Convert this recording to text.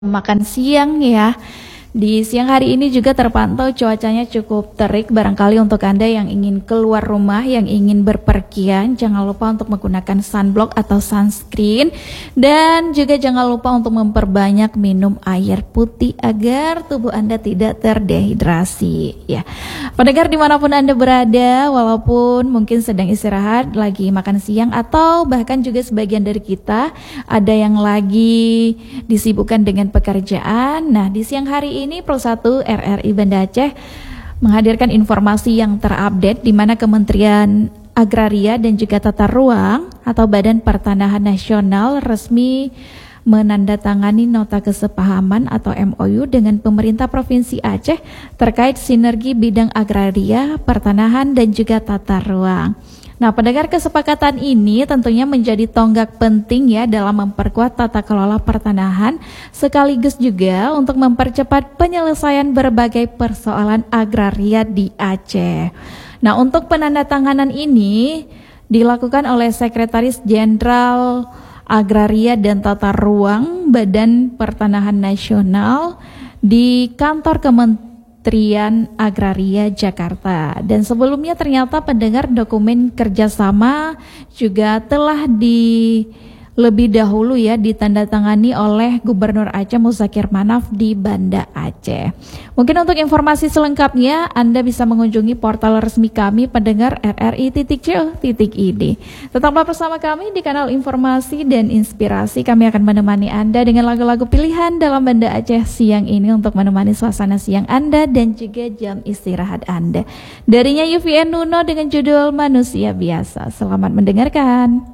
Makan siang ya. Di siang hari ini juga terpantau cuacanya cukup terik. Barangkali untuk Anda yang ingin keluar rumah, yang ingin berpergian, jangan lupa untuk menggunakan sunblock atau sunscreen. Dan juga jangan lupa untuk memperbanyak minum air putih agar tubuh Anda tidak terdehidrasi ya. Pendengar dimanapun Anda berada, walaupun mungkin sedang istirahat, lagi makan siang, atau bahkan juga sebagian dari kita ada yang lagi disibukkan dengan pekerjaan. Nah, di siang hari ini Pro 1 RRI Banda Aceh menghadirkan informasi yang terupdate di mana Kementerian Agraria dan juga Tata Ruang atau Badan Pertanahan Nasional resmi menandatangani nota kesepahaman atau MOU dengan pemerintah Provinsi Aceh terkait sinergi bidang agraria, pertanahan dan juga tata ruang. Nah, pendengar, kesepakatan ini tentunya menjadi tonggak penting ya dalam memperkuat tata kelola pertanahan sekaligus juga untuk mempercepat penyelesaian berbagai persoalan agraria di Aceh. Nah, untuk penandatanganan ini dilakukan oleh Sekretaris Jenderal Agraria dan Tata Ruang Badan Pertanahan Nasional di kantor Kementerian Agraria Jakarta. Dan sebelumnya ternyata pendengar dokumen kerjasama juga telah lebih dahulu ya ditandatangani oleh Gubernur Aceh Muzakir Manaf di Banda Aceh. Mungkin untuk informasi selengkapnya Anda bisa mengunjungi portal resmi kami pendengar rri.co.id. Tetaplah bersama kami di kanal informasi dan inspirasi. Kami akan menemani Anda dengan lagu-lagu pilihan dalam Banda Aceh siang ini untuk menemani suasana siang Anda dan juga jam istirahat Anda. Darinya UVN Nuno dengan judul Manusia Biasa. Selamat mendengarkan.